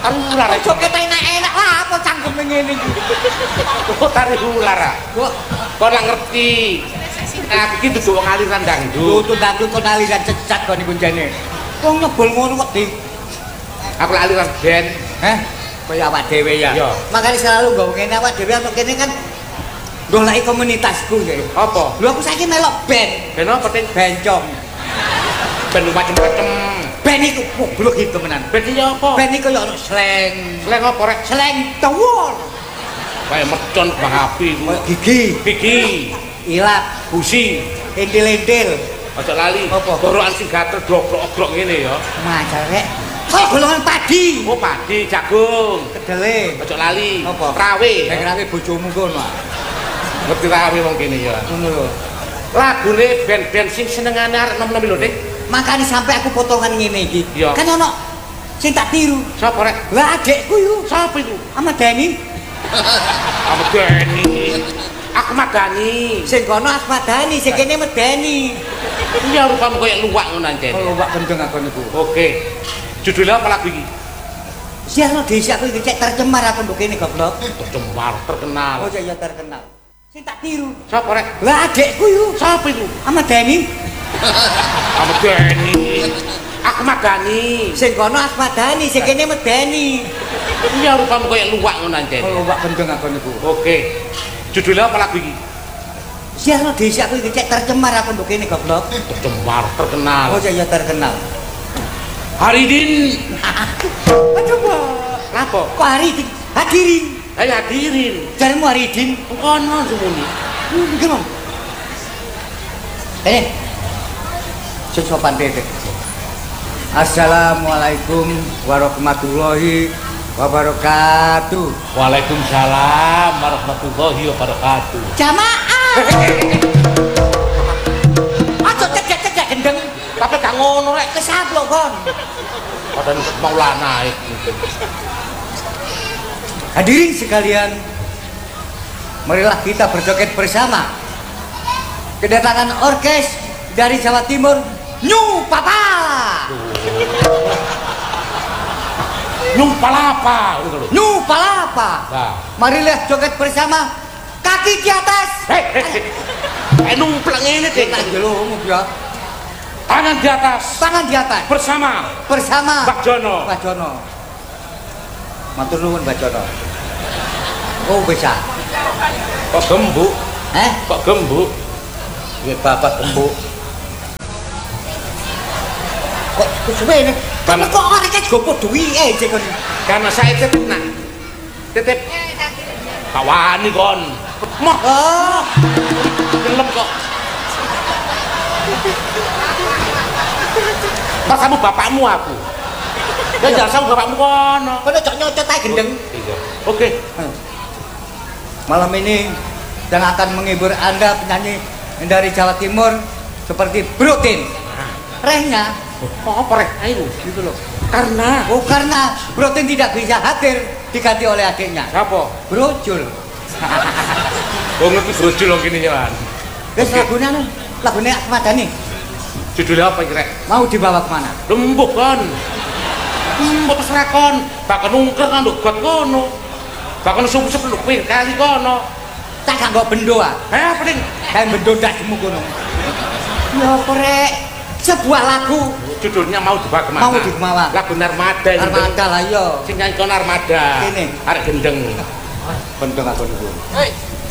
Tari ular. Joget enak-enak lah apa cangkeme ngene iki. Kok tari ular. Kok ora ngerti. Nah, iki dudu wong aliran dangdut. Dudu dangdut kok aliran cecat kok niku jane. Wong nyebul ngono wedi. Aku aliran band. Kaya awak dhewe ya. Makane selalu nggawa ngene awak dhewe untuk kene kan goleki komunitasku ya. Apa? Lho aku saiki melok band. Band apa, Ting? Bencong. Band macem-macem. Band iku goblok iki temenan. Band iki apa? Band iku ya ono slang. Slang apa rek? Slang tawur. Kayak mercon bang api iku. Gigi. Ilat, busi, endil-endil. Aja lali. Apa? Gorokan sing gatel grok-grok ngene ya. Majar rek. Kok golongan padi. Oh, padi, jagung, kedele. Aja lali. Apa? Rawe. Nek rawe bojomu kono. Ngerti rawe wong kene ya. Ngono lho. Lagune band-band sing senengane arek nom-nom lho, Dik. Makane sampe aku potongan ngene iki. Kan ono sing tak tiru. Sapa rek? Lah adekku iku. Sapa iku? Ahmad Dhani. Ahmad Dhani. Ahmad Dhani. Sing kono Ahmad Dhani, sing kene Medeni. Iya rupamu koyo luwak ngono anjen. Oh, luwak gendeng aku niku. Oke. Judulnya apa lagu iki? Siarno desa aku iki cek tercemar aku nduk kene goblok. Tercemar terkenal. Oh ya terkenal. Sing tak tiru. Sapa rek? Lah adekku iku. Sapa iku? Ahmad Dhani. Ahmad Dhani. Ahmad Dhani. Sing kono Ahmad Dhani, sing kene Medeni. Iya rupamu koyo luwak ngono anjen. Oh, luwak gendeng aku niku. Oke. Judulnya apa lagu iki? Siarno desa aku iki cek tercemar aku nduk kene goblok. Tercemar terkenal. Oh ya terkenal. Haridin. Coba. Lapo? Kok Haridin? Hadirin. Ayo hadirin. Jarmu Haridin. Kono semuni. Gimana? Sing sopan dede. Assalamualaikum warahmatullahi wabarakatuh. Waalaikumsalam warahmatullahi wabarakatuh. Jamaah. Aja cedek-cedek gendeng. Tapi gak ngono rek. Kesaplok kon. Padahal Maulana itu. Hadirin sekalian, marilah kita berjoget bersama. Kedatangan orkes dari Jawa Timur, New Papala. New Palapa. New Palapa. Nah. Marilah joget bersama, kaki di atas. Numplek ngene Dik. Ya. Tangan di atas. Tangan di atas. Bersama Mbak Jono. Mbak Jono. Matur nuwun Mbak Jono. Oh bisa. Kok gembuk? Kok gembuk? Ya bapak gembuk. Kok suwe ini? Kamu kok orangnya gopo duwi kon. Karena saya titip nak. Titip. Kawani kon. Moh. Oh. Gelem kok. Mas kamu bapakmu aku. Ya jangan sama bapakmu kono. Kono cok nyocot ae gendeng. Iya. Oke. Malam ini yang akan menghibur Anda penyanyi dari Jawa Timur seperti Brotin. Rehnya apa reh? Ayo gitu loh. Karena Brotin tidak bisa hadir diganti oleh adiknya. Siapa? Brojul. Oh ngerti brojul loh gini jalan. Wes lagunya Ahmad Dhani. Judulnya apa kira? Mau dibawa kemana? Lembuk kan. Terserah kon. Bahkan ungker kan nduk got kono. Bahkan sup-sup lu kali kono. Tak gak nggo bendo ah. Apa ding? Kayak bendo ndasmu kono. Ya korek sebuah lagu. Judulnya mau dibawa kemana? Mau dibawa. Lagu Narmada. Narmada lah iya. Sing nyanyi kon Narmada. Kene. Arek gendeng. Bendeng aku niku.